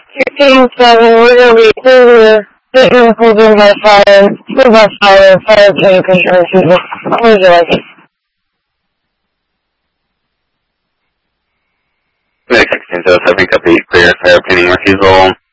16-7, we're going to be clear here, holding by fire, fire pay control people. How would you like it? Next 16-7, copy, clear, fire pinning refusal.